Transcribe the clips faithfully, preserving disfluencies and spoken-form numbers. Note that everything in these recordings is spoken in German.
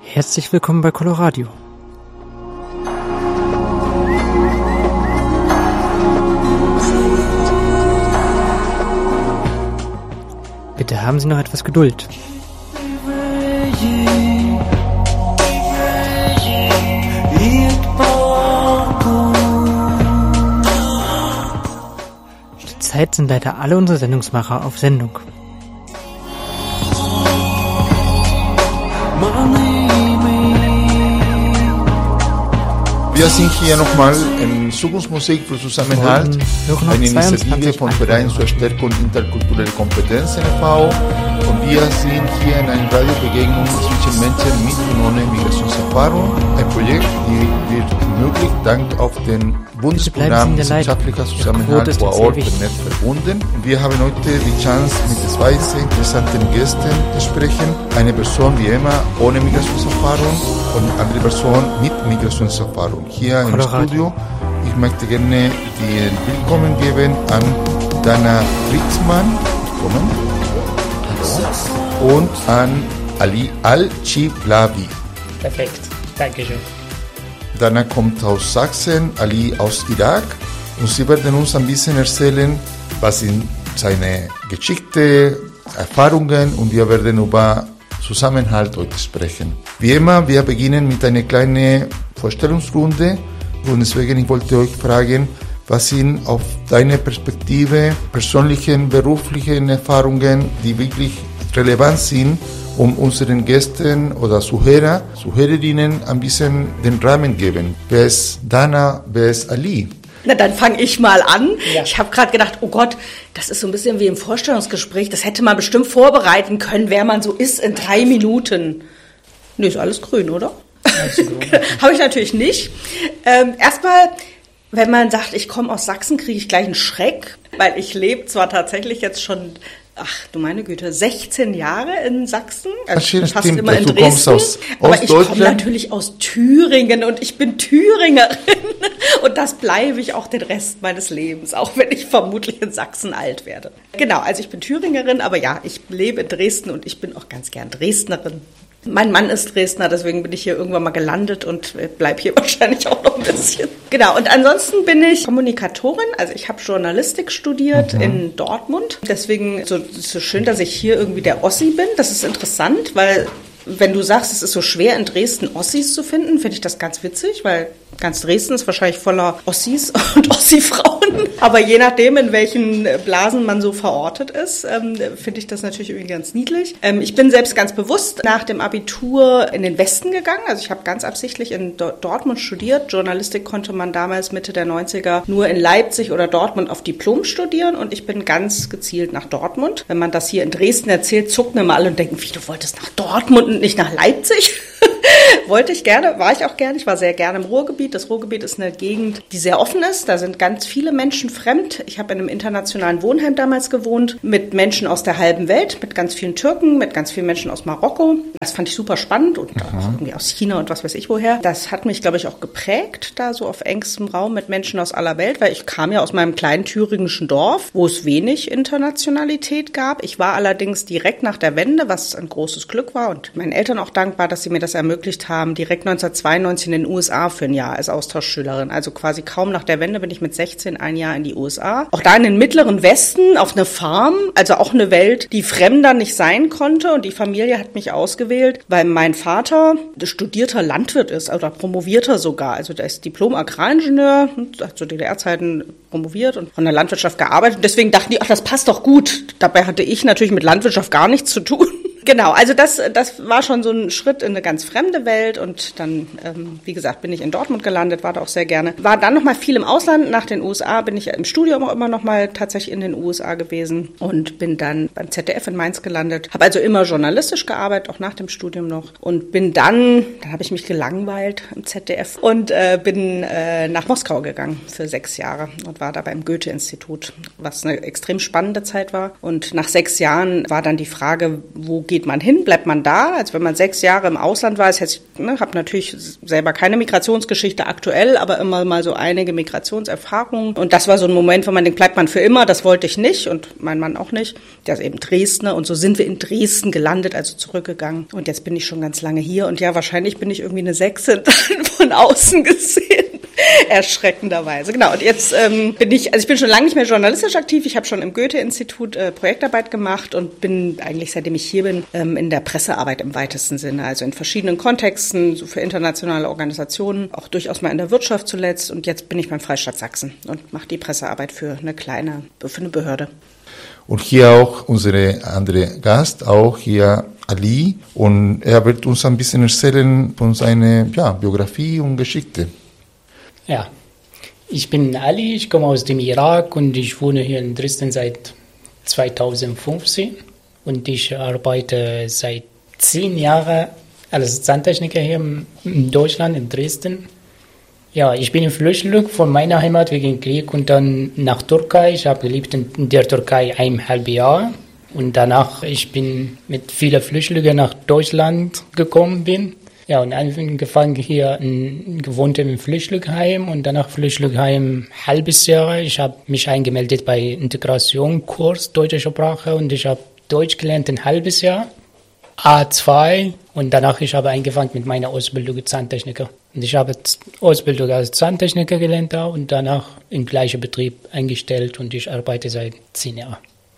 Herzlich willkommen bei Coloradio. Bitte haben Sie noch etwas Geduld. Zurzeit sind leider alle unsere Sendungsmacher auf Sendung. Wir sind hier nochmal in Zukunftsmusik für Zusammenhalt, eine Initiative vom Verein zur Stärkung interkultureller Kompetenzen e V Und wir sind hier in einer Radiobegegnung zwischen Menschen mit und ohne Migrationserfahrung. Ein Projekt, die wird ermöglicht dank auf den Bundesprogramm Wissenschaftlicher Zusammenhalt vor Ort vernetzt verbunden. Und wir haben heute die Chance, mit zwei sehr interessanten Gästen zu sprechen. Eine Person wie immer ohne Migrationserfahrung und eine andere Person mit Migrationserfahrung. Hier im Studio. Ich möchte gerne die Willkommen geben an Dana Ritzmann. Willkommen. Und an Ali Al-Chiblavi. Perfekt, Dankeschön. Dana kommt aus Sachsen, Ali aus Irak. Und sie werden uns ein bisschen erzählen, was sind seine Geschichte, Erfahrungen, und wir werden über Zusammenhalt heute sprechen. Wie immer, wir beginnen mit einer kleinen Vorstellungsrunde. Und deswegen, ich wollte euch fragen, was sind auf deine Perspektive persönlichen, beruflichen Erfahrungen, die wirklich relevant sind, um unseren Gästen oder Zuhörer, Zuhörerinnen ein bisschen den Rahmen geben. Wer ist Dana, wer ist Ali? Na, dann fange ich mal an. Ja. Ich habe gerade gedacht, oh Gott, das ist so ein bisschen wie im Vorstellungsgespräch. Das hätte man bestimmt vorbereiten können, wer man so ist in drei Minuten. Nö, ist alles grün, oder? Habe ich natürlich nicht. Ähm, erstmal, wenn man sagt, ich komme aus Sachsen, kriege ich gleich einen Schreck, weil ich lebe zwar tatsächlich jetzt schon, ach du meine Güte, sechzehn Jahre in Sachsen, also das fast stimmt, immer in du Dresden, kommst aus aber ich komme natürlich aus Thüringen und ich bin Thüringerin und das bleibe ich auch den Rest meines Lebens, auch wenn ich vermutlich in Sachsen alt werde. Genau, also ich bin Thüringerin, aber ja, ich lebe in Dresden und ich bin auch ganz gern Dresdnerin. Mein Mann ist Dresdner, deswegen bin ich hier irgendwann mal gelandet und bleibe hier wahrscheinlich auch noch ein bisschen. Genau, und ansonsten bin ich Kommunikatorin, also ich habe Journalistik studiert mhm. in Dortmund. Deswegen so, ist es so schön, dass ich hier irgendwie der Ossi bin. Das ist interessant, weil wenn du sagst, es ist so schwer in Dresden Ossis zu finden, finde ich das ganz witzig, weil ganz Dresden ist wahrscheinlich voller Ossis und Ossi-Frauen. Aber je nachdem, in welchen Blasen man so verortet ist, ähm, finde ich das natürlich irgendwie ganz niedlich. Ähm, ich bin selbst ganz bewusst nach dem Abitur in den Westen gegangen. Also ich habe ganz absichtlich in Do- Dortmund studiert. Journalistik konnte man damals Mitte der neunziger nur in Leipzig oder Dortmund auf Diplom studieren. Und ich bin ganz gezielt nach Dortmund. Wenn man das hier in Dresden erzählt, zucken immer alle und denken, wie, du wolltest nach Dortmund und nicht nach Leipzig? Wollte ich gerne, war ich auch gerne. Ich war sehr gerne im Ruhrgebiet. Das Ruhrgebiet ist eine Gegend, die sehr offen ist. Da sind ganz viele Menschen fremd. Ich habe in einem internationalen Wohnheim damals gewohnt, mit Menschen aus der halben Welt, mit ganz vielen Türken, mit ganz vielen Menschen aus Marokko. Das fand ich super spannend und auch irgendwie aus China und was weiß ich woher. Das hat mich, glaube ich, auch geprägt, da so auf engstem Raum mit Menschen aus aller Welt, weil ich kam ja aus meinem kleinen thüringischen Dorf, wo es wenig Internationalität gab. Ich war allerdings direkt nach der Wende, was ein großes Glück war und meinen Eltern auch dankbar, dass sie mir das ermöglicht haben, direkt neunzehnhundertzweiundneunzig in den U S A für ein Jahr als Austauschschülerin. Also quasi kaum nach der Wende bin ich mit sechzehn ein Jahr in die U S A. Auch da in den mittleren Westen auf eine Farm, also auch eine Welt, die fremder nicht sein konnte. Und die Familie hat mich ausgewählt, weil mein Vater studierter Landwirt ist oder promovierter sogar. Also der ist Diplom-Agraringenieur, hat zu D D R-Zeiten promoviert und von der Landwirtschaft gearbeitet. Und deswegen dachten die, ach, das passt doch gut. Dabei hatte ich natürlich mit Landwirtschaft gar nichts zu tun. Genau, also das, das war schon so ein Schritt in eine ganz fremde Welt und dann, ähm, wie gesagt, bin ich in Dortmund gelandet, war da auch sehr gerne. War dann noch mal viel im Ausland, nach den U S A bin ich im Studium auch immer noch mal tatsächlich in den U S A gewesen und bin dann beim Z D F in Mainz gelandet. Habe also immer journalistisch gearbeitet, auch nach dem Studium noch und bin dann, dann habe ich mich gelangweilt im Z D F und äh, bin äh, nach Moskau gegangen für sechs Jahre und war da beim Goethe-Institut, was eine extrem spannende Zeit war. Und nach sechs Jahren war dann die Frage, wo geht geht man hin, bleibt man da? Also wenn man sechs Jahre im Ausland war, ich ne, habe natürlich selber keine Migrationsgeschichte aktuell, aber immer mal so einige Migrationserfahrungen. Und das war so ein Moment, wo man denkt, bleibt man für immer? Das wollte ich nicht und mein Mann auch nicht. Der ist eben Dresdner und so sind wir in Dresden gelandet, also zurückgegangen. Und jetzt bin ich schon ganz lange hier und ja, wahrscheinlich bin ich irgendwie eine Sechsin von außen gesehen. Erschreckenderweise, genau. Und jetzt ähm, bin ich, also ich bin schon lange nicht mehr journalistisch aktiv. Ich habe schon im Goethe-Institut äh, Projektarbeit gemacht und bin eigentlich, seitdem ich hier bin, ähm, in der Pressearbeit im weitesten Sinne. Also in verschiedenen Kontexten, so für internationale Organisationen, auch durchaus mal in der Wirtschaft zuletzt. Und jetzt bin ich beim Freistaat Sachsen und mache die Pressearbeit für eine kleine, für eine Behörde. Und hier auch unsere andere Gast, auch hier Ali. Und er wird uns ein bisschen erzählen von seiner ja, Biografie und Geschichte. Ja, ich bin Ali, ich komme aus dem Irak und ich wohne hier in Dresden seit zweitausendfünfzehn und ich arbeite seit zehn Jahren als Zahntechniker hier in Deutschland, in Dresden. Ja, ich bin in Flüchtling von meiner Heimat wegen Krieg und dann nach Türkei. Ich habe gelebt in der Türkei eineinhalb Jahre und danach ich bin mit vielen Flüchtlingen nach Deutschland gekommen bin. Ja, und angefangen hier in, gewohnt im Flüchtlingsheim und danach Flüchtlingsheim ein halbes Jahr. Ich habe mich eingemeldet bei Integrationskurs Deutsche Sprache und ich habe Deutsch gelernt ein halbes Jahr, A zwei und danach ich habe angefangen mit meiner Ausbildung als Zahntechniker. Und ich habe Ausbildung als Zahntechniker gelernt und danach im gleichen Betrieb eingestellt und ich arbeite seit zehn Jahren.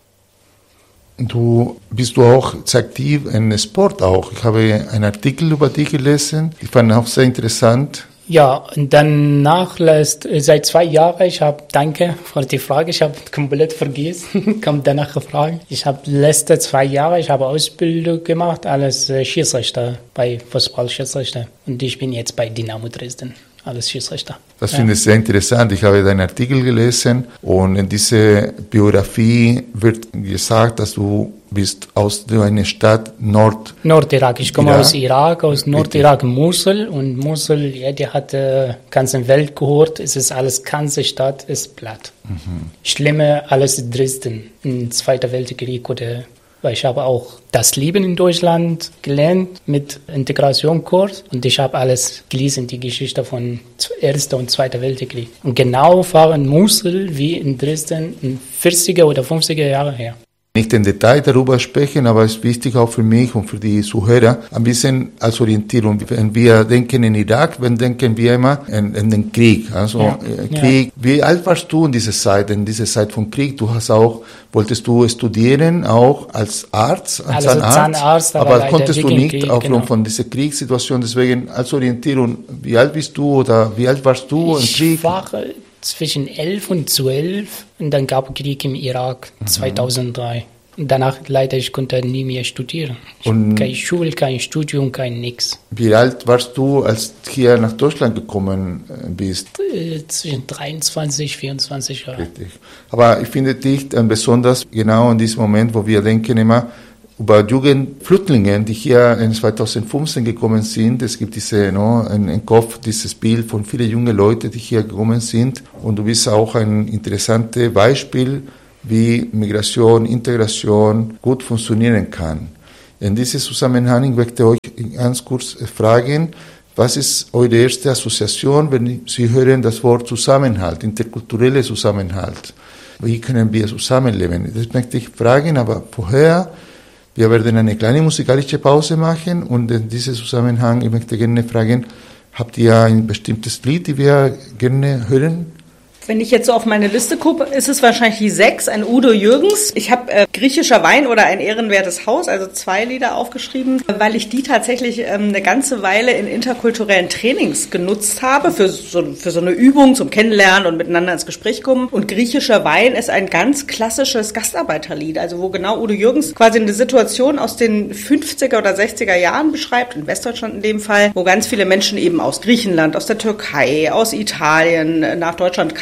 Du bist du auch sehr aktiv in Sport auch. Ich habe einen Artikel über dich gelesen. Ich fand auch sehr interessant. Ja, und danach lässt, seit zwei Jahren, ich habe, danke für die Frage, ich habe komplett vergessen, kommt danach gefragt. Ich habe letzte zwei Jahre, ich habe Ausbildung gemacht als Schiedsrichter bei Fußball-Schiedsrichter und ich bin jetzt bei Dynamo Dresden. Alles Schiedsrichter. Das ja. finde ich sehr interessant. Ich habe deinen Artikel gelesen und in dieser Biografie wird gesagt, dass du bist aus einer Stadt Nord... Nordirak. Ich komme Irak. aus Irak, aus Nordirak, Mosul. Und Mosul, ja, die hat äh, ganze Welt gehört. Es ist alles, ganze Stadt ist platt. Mhm. Schlimme, alles Dresden im Zweiten Weltkrieg oder... Weil ich habe auch das Leben in Deutschland gelernt mit Integrationskurs und ich habe alles gelesen, die Geschichte von Erster und Zweiter Weltkrieg. Und genau war in Mosul wie in Dresden in vierziger oder fünfziger Jahre her. Nicht im Detail darüber sprechen, aber es ist wichtig auch für mich und für die Zuhörer ein bisschen als Orientierung. Wenn wir denken in Irak, dann denken wir immer in, in den Krieg. Also ja, Krieg. Ja. Wie alt warst du in dieser Zeit, in dieser Zeit vom Krieg? Du hast auch, wolltest du studieren, auch als Arzt, als also Zahnarzt, Zahnarzt, aber, aber konntest du nicht Krieg, aufgrund genau. von dieser Kriegssituation. Deswegen als Orientierung, wie alt bist du oder wie alt warst du im Krieg? Ich war zwischen elf und zwölf und dann gab es Krieg im Irak mhm. zweitausenddrei. Und danach leider, ich konnte nie mehr studieren. Und keine Schule, kein Studium, kein nix. Wie alt warst du, als du hier nach Deutschland gekommen bist? Zwischen dreiundzwanzig, vierundzwanzig Jahre. Richtig. Aber ich finde dich besonders genau in diesem Moment, wo wir denken immer über Jugendflüchtlinge, die hier in zweitausendfünfzehn gekommen sind. Es gibt diese, no, im Kopf dieses Bild von vielen jungen Leuten, die hier gekommen sind. Und du bist auch ein interessantes Beispiel, wie Migration, Integration gut funktionieren kann. In diesem Zusammenhang möchte ich euch ganz kurz fragen, was ist eure erste Assoziation, wenn Sie hören das Wort Zusammenhalt, interkultureller Zusammenhalt? Wie können wir zusammenleben? Das möchte ich fragen, aber vorher, wir werden eine kleine musikalische Pause machen und in diesem Zusammenhang, ich möchte gerne fragen, habt ihr ein bestimmtes Lied, das wir gerne hören? Wenn ich jetzt so auf meine Liste gucke, ist es wahrscheinlich die sechs, ein Udo Jürgens. Ich habe äh, Griechischer Wein oder Ein ehrenwertes Haus, also zwei Lieder aufgeschrieben, weil ich die tatsächlich ähm, eine ganze Weile in interkulturellen Trainings genutzt habe, für so, für so eine Übung zum Kennenlernen und miteinander ins Gespräch kommen. Und Griechischer Wein ist ein ganz klassisches Gastarbeiterlied, also wo genau Udo Jürgens quasi eine Situation aus den fünfziger oder sechziger Jahren beschreibt, in Westdeutschland in dem Fall, wo ganz viele Menschen eben aus Griechenland, aus der Türkei, aus Italien nach Deutschland kamen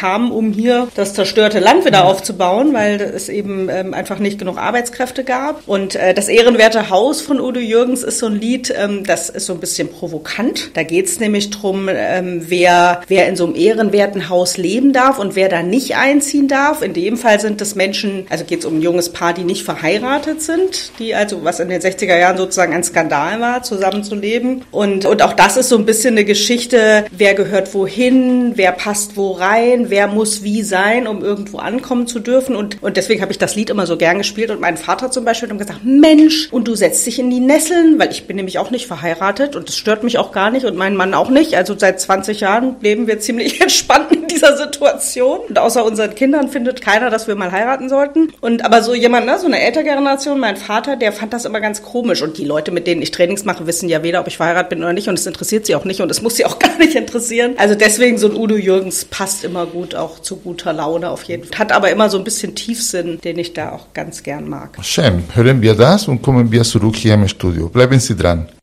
kamen, um hier das zerstörte Land wieder aufzubauen, weil es eben ähm, einfach nicht genug Arbeitskräfte gab. Und äh, das ehrenwerte Haus von Udo Jürgens ist so ein Lied, ähm, das ist so ein bisschen provokant. Da geht es nämlich drum, ähm, wer, wer in so einem ehrenwerten Haus leben darf und wer da nicht einziehen darf. In dem Fall sind das Menschen, also geht es um ein junges Paar, die nicht verheiratet sind, die also, was in den sechziger Jahren sozusagen ein Skandal war, zusammenzuleben. Und, und auch das ist so ein bisschen eine Geschichte, wer gehört wohin, wer passt wo rein, wer muss wie sein, um irgendwo ankommen zu dürfen. Und, und deswegen habe ich das Lied immer so gern gespielt. Und mein Vater zum Beispiel hat gesagt, Mensch, und du setzt dich in die Nesseln, weil ich bin nämlich auch nicht verheiratet und das stört mich auch gar nicht und mein Mann auch nicht. Also seit zwanzig Jahren leben wir ziemlich entspannt in dieser Situation. Und außer unseren Kindern findet keiner, dass wir mal heiraten sollten. Und aber so jemand, ne, so eine ältere Generation, mein Vater, der fand das immer ganz komisch. Und die Leute, mit denen ich Trainings mache, wissen ja weder, ob ich verheiratet bin oder nicht. Und es interessiert sie auch nicht und es muss sie auch gar nicht interessieren. Also deswegen so ein Udo Jürgens passt immer gut, auch zu guter Laune auf jeden Fall. Hat aber immer so ein bisschen Tiefsinn, den ich da auch ganz gern mag. Schön, hören wir das und kommen wir zurück hier im Studio. Bleiben Sie dran.